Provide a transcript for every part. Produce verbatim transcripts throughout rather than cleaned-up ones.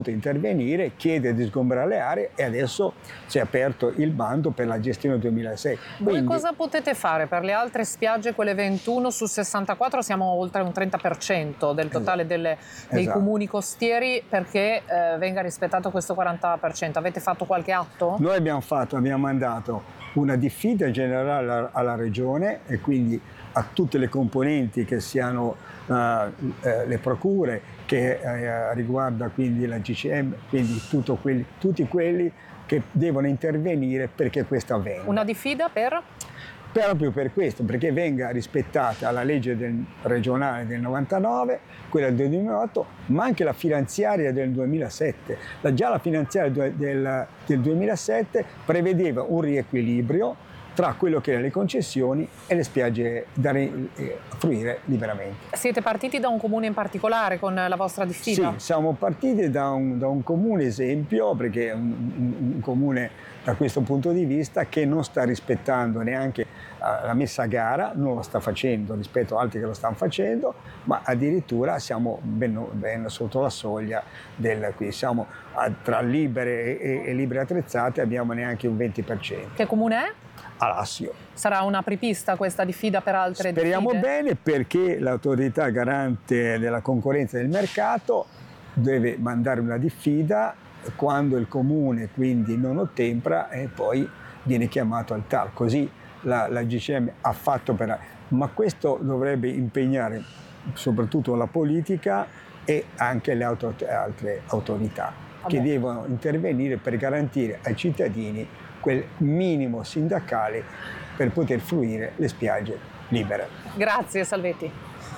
intervenire, chiede di sgomberare le aree e adesso si è aperto il bando per la gestione duemilasei. Voi Quindi, cosa potete fare per le altre spiagge, quelle ventuno su sessantaquattro? Siamo oltre un trenta per cento del totale esatto, delle, dei esatto. comuni costieri, perché eh, venga rispettato questo quaranta per cento. Avete fatto qualche atto? Noi abbiamo fatto, abbiamo mandato una diffida generale alla, alla Regione e quindi a tutte le componenti che siano uh, uh, le procure, che uh, riguarda quindi la G C M, quindi tutto quelli, tutti quelli che devono intervenire perché questo avvenga. Una diffida per? Proprio per questo, perché venga rispettata la legge del regionale del novantanove, quella del duemilaotto, ma anche la finanziaria del duemilasette. La, già la finanziaria del, del, del duemilasette prevedeva un riequilibrio tra quello che erano le concessioni e le spiagge da eh, fruire liberamente. Siete partiti da un comune in particolare con la vostra diffida? Sì, siamo partiti da un, da un comune esempio, perché è un, un, un comune da questo punto di vista che non sta rispettando neanche uh, la messa a gara, non lo sta facendo rispetto a altri che lo stanno facendo, ma addirittura siamo ben, ben sotto la soglia del qui, siamo a, tra libere e, e libere attrezzate abbiamo neanche un venti per cento. Che comune è? Alassio. Sarà una apripista questa diffida per altre Speriamo diffide? bene, perché l'autorità garante della concorrenza del mercato deve mandare una diffida quando il comune quindi non ottempera e poi viene chiamato al T A R. Così la, la G C M ha fatto per... Ma questo dovrebbe impegnare soprattutto la politica e anche le auto, altre autorità Vabbè. che devono intervenire per garantire ai cittadini quel minimo sindacale per poter fruire le spiagge libere. Grazie Salvetti.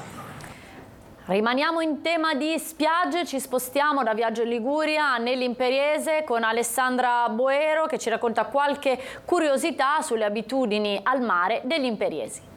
Rimaniamo in tema di spiagge, ci spostiamo da Viaggio in Liguria nell'Imperiese con Alessandra Boero che ci racconta qualche curiosità sulle abitudini al mare degli imperiesi.